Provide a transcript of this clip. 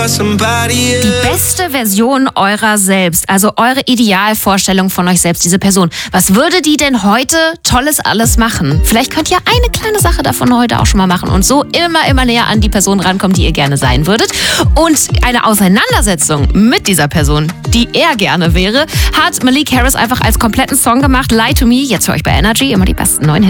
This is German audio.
Die beste Version eurer selbst, also eure Idealvorstellung von euch selbst, diese Person. Was würde die denn heute Tolles alles machen? Vielleicht könnt ihr eine kleine Sache davon heute auch schon mal machen und so immer näher an die Person rankommen, die ihr gerne sein würdet. Und eine Auseinandersetzung mit dieser Person, die er gerne wäre, hat Malik Harris einfach als kompletten Song gemacht. Lie to Me, jetzt für euch bei Energy, immer die besten neuen Hits.